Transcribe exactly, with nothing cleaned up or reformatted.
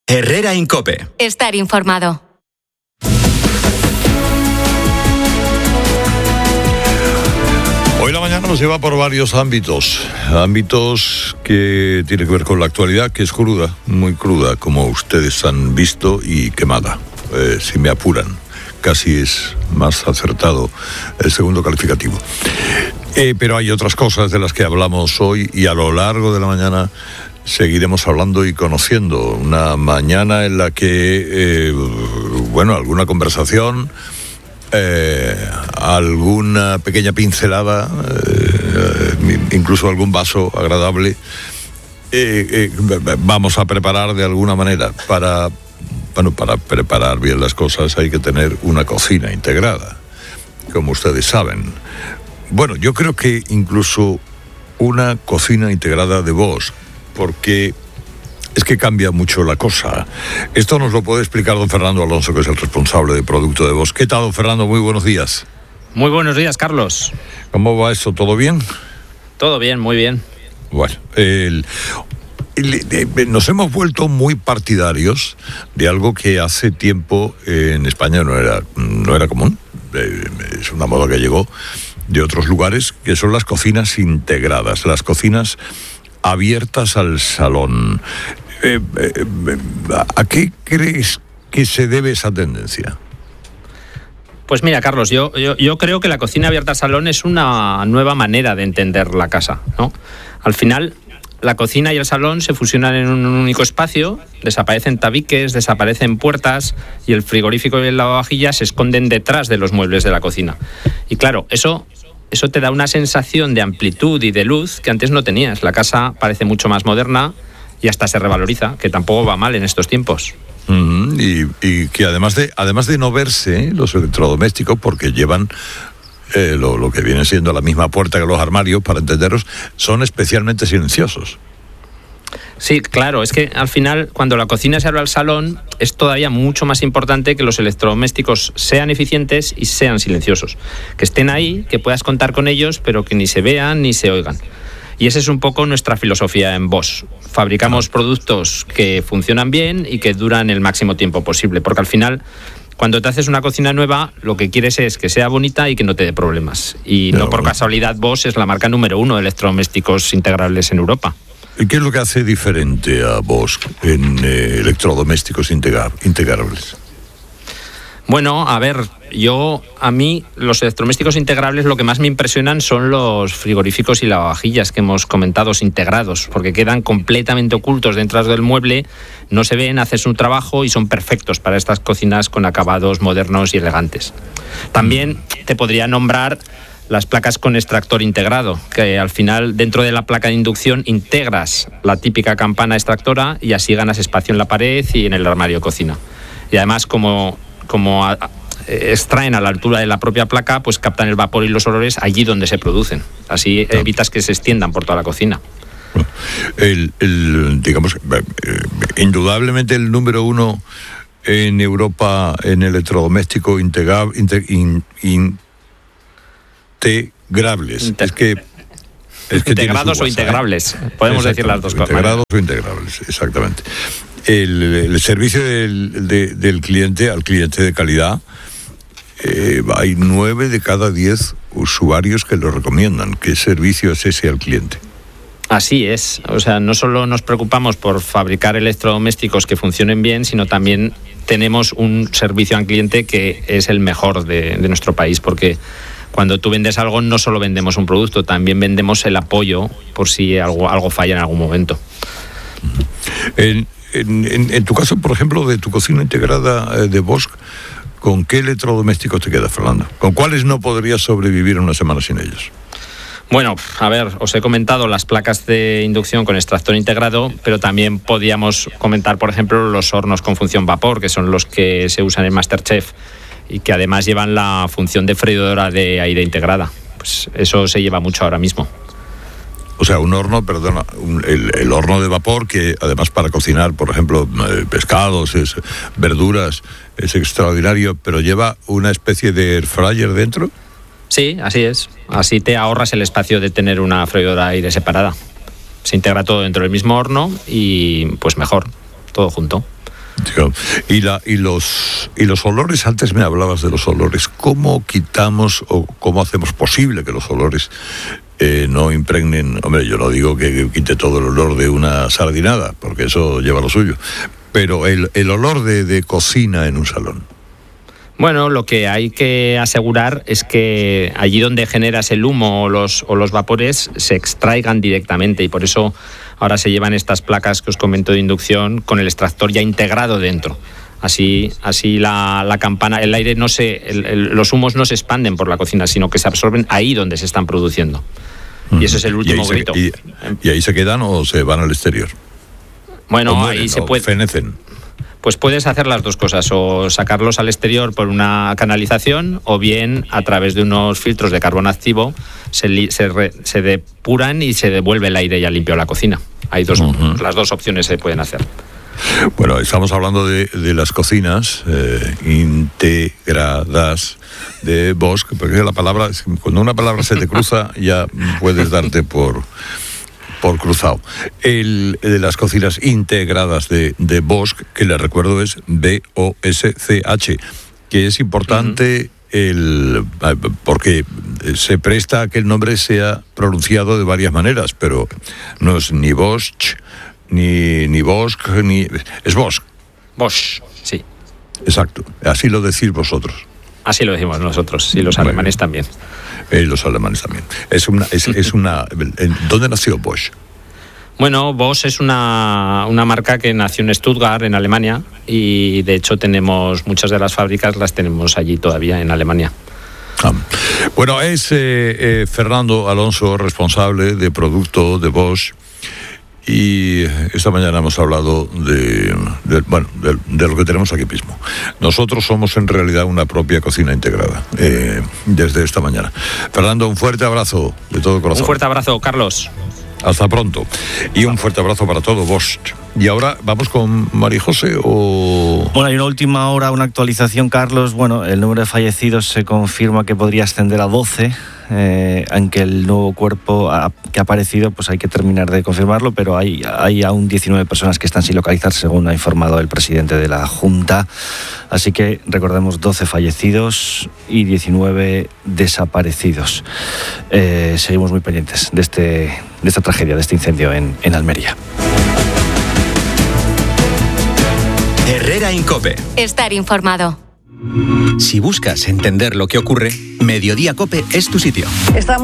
Herrera Incope. Estar informado. Hoy la mañana nos lleva por varios ámbitos, ámbitos que tienen que ver con la actualidad, que es cruda, muy cruda, como ustedes han visto, y quemada, eh, si me apuran. Casi es más acertado el segundo calificativo. Eh, pero hay otras cosas de las que hablamos hoy y a lo largo de la mañana seguiremos hablando y conociendo. Una mañana en la que, eh, bueno, alguna conversación, eh, alguna pequeña pincelada, eh, incluso algún vaso agradable, eh, eh, vamos a preparar de alguna manera. Para, bueno, para preparar bien las cosas hay que tener una cocina integrada, como ustedes saben. Bueno, yo creo que incluso una cocina integrada de Bosch, porque es que cambia mucho la cosa. Esto nos lo puede explicar don Fernando Alonso, que es el responsable de producto de Bosch. ¿Qué tal, don Fernando? Muy buenos días. Muy buenos días, Carlos. ¿Cómo va eso? ¿Todo bien? Todo bien, muy bien. Bueno, el, el, el, nos hemos vuelto muy partidarios de algo que hace tiempo en España no era, no era común. Es una moda que llegó de otros lugares, que son las cocinas integradas, las cocinas abiertas al salón. Eh, eh, ¿A qué crees que se debe esa tendencia? Pues mira, Carlos, yo, yo, yo creo que la cocina abierta al salón es una nueva manera de entender la casa, ¿no? Al final, la cocina y el salón se fusionan en un único espacio, desaparecen tabiques, desaparecen puertas y el frigorífico y el lavavajillas se esconden detrás de los muebles de la cocina. Y claro, eso... Eso te da una sensación de amplitud y de luz que antes no tenías. La casa parece mucho más moderna y hasta se revaloriza, que tampoco va mal en estos tiempos. Mm, y, y que además de además de no verse los electrodomésticos, porque llevan eh, lo, lo que viene siendo la misma puerta que los armarios, para entenderlos, son especialmente silenciosos. Sí, claro, es que al final cuando la cocina se abre al salón es todavía mucho más importante que los electrodomésticos sean eficientes y sean silenciosos. Que estén ahí, que puedas contar con ellos, pero que ni se vean ni se oigan. Y esa es un poco nuestra filosofía en Bosch. Fabricamos productos que funcionan bien y que duran el máximo tiempo posible, porque al final, cuando te haces una cocina nueva, lo que quieres es que sea bonita y que no te dé problemas. Y no, no por casualidad Bosch es la marca número uno de electrodomésticos integrables en Europa. ¿Y qué es lo que hace diferente a Bosch en eh, electrodomésticos integra- integrables? Bueno, a ver, yo, a mí, los electrodomésticos integrables lo que más me impresionan son los frigoríficos y lavavajillas que hemos comentado, integrados, porque quedan completamente ocultos dentro del mueble, no se ven, hacen su trabajo y son perfectos para estas cocinas con acabados modernos y elegantes. También te podría nombrar las placas con extractor integrado, que al final dentro de la placa de inducción integras la típica campana extractora y así ganas espacio en la pared y en el armario cocina. Y además como, como a, a, extraen a la altura de la propia placa, pues captan el vapor y los olores allí donde se producen. Así no. evitas que se extiendan por toda la cocina. El, el, digamos, eh, indudablemente el número uno en Europa en electrodoméstico integra, inte, in, in, integrables. Inter- es que, es que integrados o integrables. ¿eh? Podemos decir las dos cosas. Integrados o integrables, exactamente. El, el servicio del, de, del cliente al cliente de calidad, eh, hay nueve de cada diez usuarios que lo recomiendan. ¿Qué servicio es ese al cliente? Así es. O sea, no solo nos preocupamos por fabricar electrodomésticos que funcionen bien, sino también tenemos un servicio al cliente que es el mejor de, de nuestro país, porque cuando tú vendes algo, no solo vendemos un producto, también vendemos el apoyo por si algo, algo falla en algún momento. En, en, en, en tu caso, por ejemplo, de tu cocina integrada de Bosch, ¿con qué electrodomésticos te quedas, Fernando? ¿Con cuáles no podrías sobrevivir una semana sin ellos? Bueno, a ver, os he comentado las placas de inducción con extractor integrado, pero también podíamos comentar, por ejemplo, los hornos con función vapor, que son los que se usan en MasterChef y que además llevan la función de freidora de aire integrada. Pues eso se lleva mucho ahora mismo. O sea, un horno, perdona, un, el, el horno de vapor que además para cocinar, por ejemplo, eh, pescados, es, verduras, es extraordinario, pero lleva una especie de air fryer dentro. Sí, así es. Así te ahorras el espacio de tener una freidora de aire separada. Se integra todo dentro del mismo horno y pues mejor, todo junto. Y, la, y, los, y los olores, antes me hablabas de los olores, ¿cómo quitamos o cómo hacemos posible que los olores eh, no impregnen? Hombre, yo no digo que quite todo el olor de una sardinada, porque eso lleva lo suyo, pero el, el olor de, de cocina en un salón. Bueno, lo que hay que asegurar es que allí donde generas el humo o los, o los vapores se extraigan directamente, y por eso ahora se llevan estas placas que os comento de inducción con el extractor ya integrado dentro. Así, así la, la campana, el aire no se, el, el, los humos no se expanden por la cocina, sino que se absorben ahí donde se están produciendo. Mm. Y ese es el último ¿Y grito. Se, y, ¿Y ahí se quedan o se van al exterior? Bueno, mueren, ahí se puede. Fenecen. Pues puedes hacer las dos cosas, o sacarlos al exterior por una canalización, o bien a través de unos filtros de carbón activo se, se, re, se depuran y se devuelve el aire ya limpio a la cocina. Hay dos, uh-huh. Las dos opciones se pueden hacer. Bueno, estamos hablando de, de las cocinas eh, integradas de Bosch, porque la palabra, cuando una palabra se te cruza ya puedes darte por... por cruzado. El de las cocinas integradas de, de Bosch, que le recuerdo es B O S C H, que es importante uh-huh. el porque se presta a que el nombre sea pronunciado de varias maneras, pero no es ni Bosch, ni, ni Bosch, ni... es Bosch. Bosch, sí. Exacto, así lo decís vosotros. Así lo decimos nosotros, y los alemanes bueno. también. Eh, los alemanes también. Es una, es, es una. ¿Dónde nació Bosch? Bueno, Bosch es una, una marca que nació en Stuttgart, en Alemania, y de hecho tenemos muchas de las fábricas las tenemos allí todavía en Alemania. Ah. Bueno, es eh, eh, Fernando Alonso, responsable de producto de Bosch. Y esta mañana hemos hablado de, de, bueno, de, de lo que tenemos aquí mismo. Nosotros somos en realidad una propia cocina integrada, eh, desde esta mañana. Fernando, un fuerte abrazo de todo corazón. Un fuerte abrazo, Carlos. Hasta pronto. Y un fuerte abrazo para todo Bosch. Y ahora vamos con María José o... Bueno, hay una última hora, una actualización, Carlos. Bueno, el número de fallecidos se confirma que podría ascender a doce. Eh, aunque el nuevo cuerpo ha, que ha aparecido, pues hay que terminar de confirmarlo, pero hay, hay aún diecinueve personas que están sin localizar, según ha informado el presidente de la Junta. Así que recordemos, doce fallecidos y diecinueve desaparecidos. Eh, seguimos muy pendientes de, este, de esta tragedia, de este incendio en, en Almería. Herrera Incope. Estar informado. Si buscas entender lo que ocurre, Mediodía Cope es tu sitio. Estamos